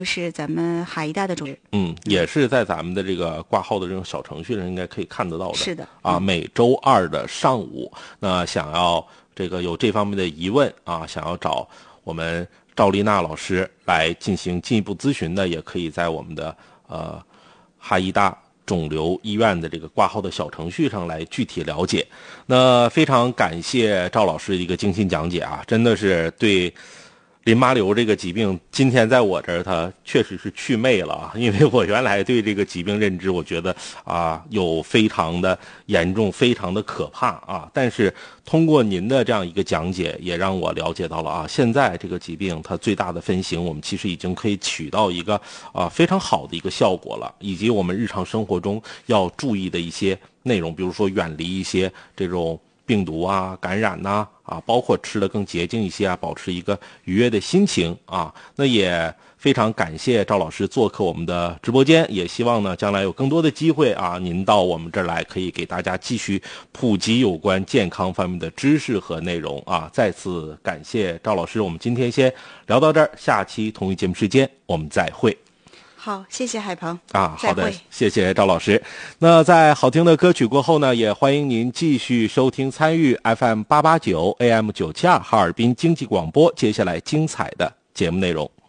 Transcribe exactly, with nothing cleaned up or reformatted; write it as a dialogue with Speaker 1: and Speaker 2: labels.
Speaker 1: 是咱们海医大的种
Speaker 2: 嗯，也是在咱们的这个挂号的这种小程序上应该可以看得到的。
Speaker 1: 是的
Speaker 2: 啊，
Speaker 1: 嗯、
Speaker 2: 每周二的上午，那想要这个有这方面的疑问啊，想要找我们赵丽娜老师来进行进一步咨询的，也可以在我们的呃海医大肿瘤医院的这个挂号的小程序上来具体了解。那非常感谢赵老师的一个精心讲解啊，真的是对淋巴瘤这个疾病，今天在我这儿它确实是祛魅了啊！因为我原来对这个疾病认知，我觉得啊有非常的严重，非常的可怕啊。但是通过您的这样一个讲解，也让我了解到了啊，现在这个疾病它最大的分型，我们其实已经可以取到一个啊非常好的一个效果了，以及我们日常生活中要注意的一些内容，比如说远离一些这种病毒啊、感染呐 啊, 啊，包括吃的更洁净一些啊，保持一个愉悦的心情啊。那也非常感谢赵老师做客我们的直播间，也希望呢将来有更多的机会啊，您到我们这儿来，可以给大家继续普及有关健康方面的知识和内容啊。再次感谢赵老师，我们今天先聊到这儿，下期同一节目时间我们再会。
Speaker 1: 好，谢谢海鹏
Speaker 2: 啊，好的
Speaker 1: 再会，
Speaker 2: 谢谢赵老师。那在好听的歌曲过后呢，也欢迎您继续收听参与 F M 八八九 A M 九七二哈尔滨经济广播接下来精彩的节目内容。